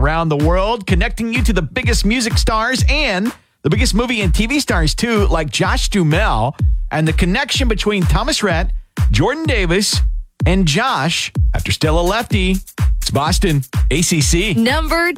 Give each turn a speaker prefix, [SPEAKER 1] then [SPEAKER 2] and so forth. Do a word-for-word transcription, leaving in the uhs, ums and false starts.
[SPEAKER 1] around the world, connecting you to the biggest music stars and the biggest movie and T V stars, too, like Josh Duhamel, and the connection between Thomas Rhett, Jordan Davis, and Josh after Stella Lefty. It's Boston, A C C.
[SPEAKER 2] Number